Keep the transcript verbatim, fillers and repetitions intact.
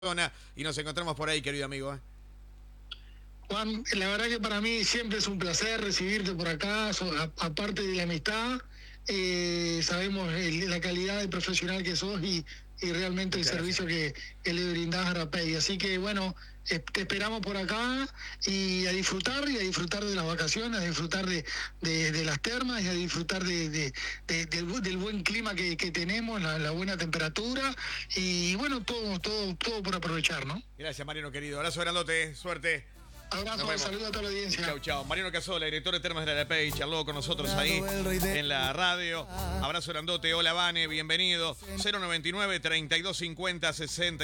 Y nos encontramos por ahí, querido amigo. ¿eh? Juan, la verdad que para mí siempre es un placer recibirte por acá, so, a, aparte de la amistad, eh, sabemos el, la calidad de profesional que sos y, y realmente el servicio que, que le brindás a Rapey. Así que bueno, eh, te esperamos por acá y a disfrutar, y a disfrutar de las vacaciones, a disfrutar de, de, de las termas y a disfrutar de, de, de, del, del buen clima que, que tenemos, la, la buena temperatura y bueno, todo, todo, todo por aprovechar, ¿no? Gracias, Mariano, querido. Abrazo grandote, suerte. Abrazo, saludos a toda la audiencia. Chau, chau. Mariano Casola, director de Termas de la Rapey, charló con nosotros ahí en la radio. Abrazo grandote. Hola, Vane, bienvenido. cero noventa y nueve, treinta y dos cincuenta, sesenta